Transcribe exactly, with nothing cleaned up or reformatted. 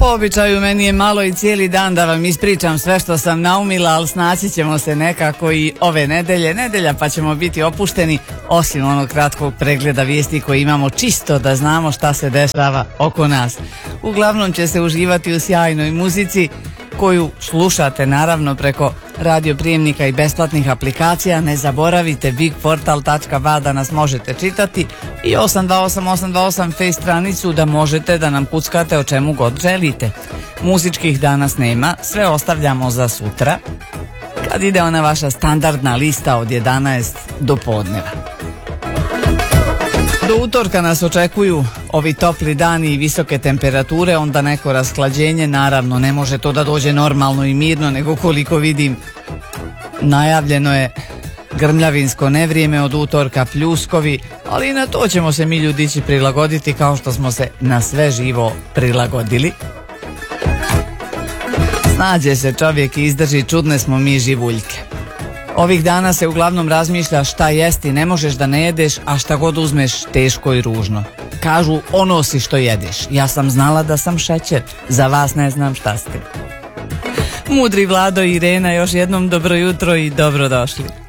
Po običaju meni je malo i cijeli dan da vam ispričam sve što sam naumila, ali snaći ćemo se nekako i ove nedelje, nedelja pa ćemo biti opušteni, osim onog kratkog pregleda vijesti koji imamo čisto da znamo šta se dešava oko nas. Uglavnom će se uživati u sjajnoj muzici koju slušate naravno preko radioprijemnika i besplatnih aplikacija. Ne zaboravite big portal tačka ba da nas možete čitati i osam dva osam osam dva osam face stranicu da možete da nam kuckate o čemu god želite. Muzičkih danas nema, sve ostavljamo za sutra kad ide ona vaša standardna lista od jedanaest do podneva. Do utorka nas očekuju ovi topli dani i visoke temperature, onda neko rasklađenje, naravno ne može to da dođe normalno i mirno, nego koliko vidim najavljeno je grmljavinsko nevrijeme od utorka, pljuskovi, ali i na to ćemo se mi ljudići prilagoditi kao što smo se na sve živo prilagodili. Snađe se čovjek i izdrži, čudne smo mi živuljke. Ovih dana se uglavnom razmišlja šta jesti, ne možeš da ne jedeš, a šta god uzmeš teško i ružno. Kažu ono si što jedeš, ja sam znala da sam šećer, za vas ne znam šta ste. Mudri Vlado i Irena, još jednom dobro jutro i dobrodošli.